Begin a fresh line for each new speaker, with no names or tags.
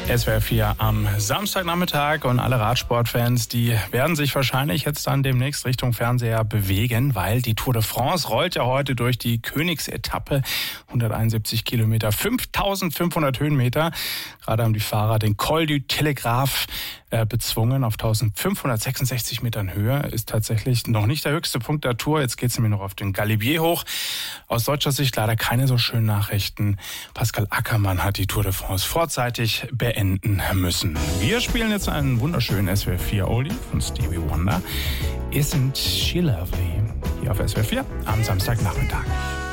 SWR 4 am Samstagnachmittag und alle Radsportfans, die werden sich wahrscheinlich jetzt dann demnächst Richtung Fernseher bewegen, weil die Tour de France rollt ja heute durch die Königsetappe. 171 Kilometer, 5500 Höhenmeter. Gerade haben die Fahrer den Col du Telegraph bezwungen auf 1566 Metern Höhe. Ist tatsächlich noch nicht der höchste Punkt der Tour. Jetzt geht es nämlich noch auf den Galibier hoch. Aus deutscher Sicht leider keine so schönen Nachrichten. Pascal Ackermann hat die Tour de France vorzeitig beenden müssen. Wir spielen jetzt einen wunderschönen SWR 4 Oldie von Stevie Wonder. Isn't She Lovely? Hier auf SWR 4 am Samstagnachmittag.